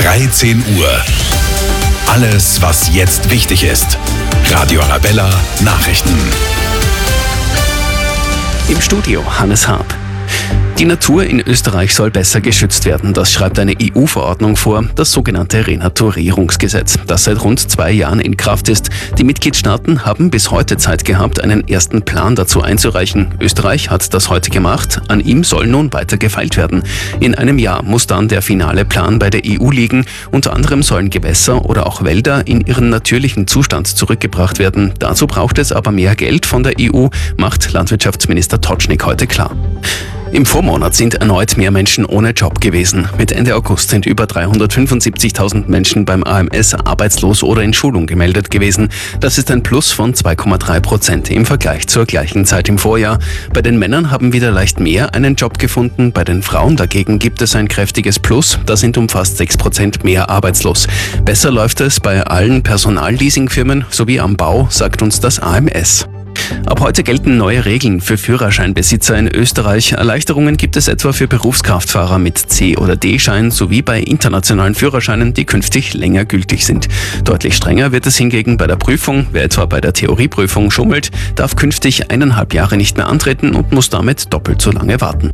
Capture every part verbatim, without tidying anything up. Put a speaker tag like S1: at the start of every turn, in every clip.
S1: dreizehn Uhr. Alles, was jetzt wichtig ist. Radio Arabella Nachrichten.
S2: Im Studio Hannes Haab. Die Natur in Österreich soll besser geschützt werden. Das schreibt eine E U-Verordnung vor, das sogenannte Renaturierungsgesetz, das seit rund zwei Jahren in Kraft ist. Die Mitgliedstaaten haben bis heute Zeit gehabt, einen ersten Plan dazu einzureichen. Österreich hat das heute gemacht. An ihm soll nun weiter gefeilt werden. In einem Jahr muss dann der finale Plan bei der E U liegen. Unter anderem sollen Gewässer oder auch Wälder in ihren natürlichen Zustand zurückgebracht werden. Dazu braucht es aber mehr Geld von der E U, macht Landwirtschaftsminister Totschnig heute klar. Im Vormonat sind erneut mehr Menschen ohne Job gewesen. Mit Ende August sind über dreihundertfünfundsiebzigtausend Menschen beim A M S arbeitslos oder in Schulung gemeldet gewesen. Das ist ein Plus von zwei Komma drei Prozent im Vergleich zur gleichen Zeit im Vorjahr. Bei den Männern haben wieder leicht mehr einen Job gefunden. Bei den Frauen dagegen gibt es ein kräftiges Plus. Da sind um fast sechs Prozent mehr arbeitslos. Besser läuft es bei allen Personalleasingfirmen sowie am Bau, sagt uns das A M S. Ab heute gelten neue Regeln für Führerscheinbesitzer in Österreich. Erleichterungen gibt es etwa für Berufskraftfahrer mit C- oder D-Schein sowie bei internationalen Führerscheinen, die künftig länger gültig sind. Deutlich strenger wird es hingegen bei der Prüfung. Wer etwa bei der Theorieprüfung schummelt, darf künftig eineinhalb Jahre nicht mehr antreten und muss damit doppelt so lange warten.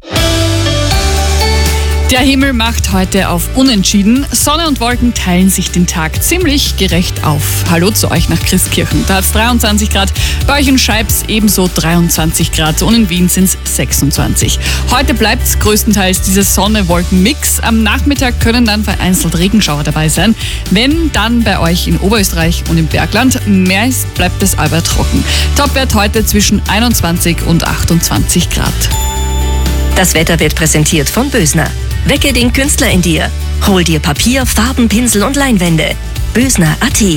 S3: Der Himmel macht heute auf Unentschieden. Sonne und Wolken teilen sich den Tag ziemlich gerecht auf. Hallo zu euch nach Christkirchen. Da hat es dreiundzwanzig Grad, bei euch in Scheibs ebenso dreiundzwanzig Grad und in Wien sind es sechsundzwanzig. Heute bleibt es größtenteils dieser Sonne-Wolken-Mix. Am Nachmittag können dann vereinzelt Regenschauer dabei sein. Wenn dann bei euch in Oberösterreich und im Bergland, meist bleibt es aber trocken. Topwert heute zwischen einundzwanzig und achtundzwanzig Grad.
S4: Das Wetter wird präsentiert von Bösner. Wecke den Künstler in dir. Hol dir Papier, Farben, Pinsel und Leinwände. Bösner Punkt at.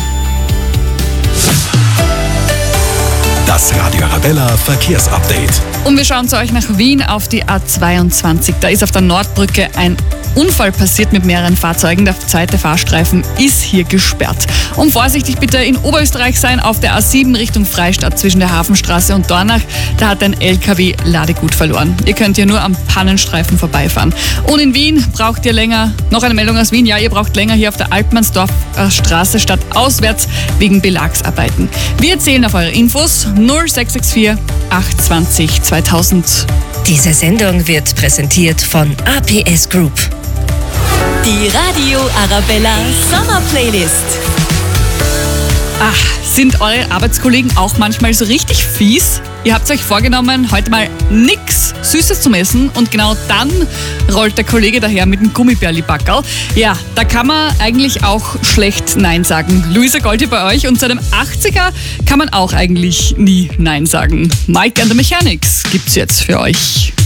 S1: Das Radio Arabella Verkehrsupdate.
S3: Und wir schauen zu euch nach Wien auf die A zweiundzwanzig. Da ist auf der Nordbrücke ein Unfall passiert mit mehreren Fahrzeugen. Der zweite Fahrstreifen ist hier gesperrt. Und vorsichtig bitte in Oberösterreich sein auf der A sieben Richtung Freistadt zwischen der Hafenstraße und Dornach. Da hat ein L K W Ladegut verloren. Ihr könnt hier nur am Pannenstreifen vorbeifahren. Und in Wien braucht ihr länger, noch eine Meldung aus Wien, ja, ihr braucht länger hier auf der Altmannsdorfer Straße statt auswärts wegen Belagsarbeiten. Wir zählen auf eure Infos null sechs sechs vier acht zwanzig zweitausend.
S4: Diese Sendung wird präsentiert von A P S Group.
S5: Die Radio Arabella Sommer Playlist.
S3: Ach, sind eure Arbeitskollegen auch manchmal so richtig fies? Ihr habt euch vorgenommen, heute mal nix Süßes zu essen und genau dann rollt der Kollege daher mit dem Gummibärli-Backerl. Ja, da kann man eigentlich auch schlecht Nein sagen. Luisa Gold hier bei euch und zu einem achtziger kann man auch eigentlich nie Nein sagen. Mike and the Mechanics gibt's jetzt für euch.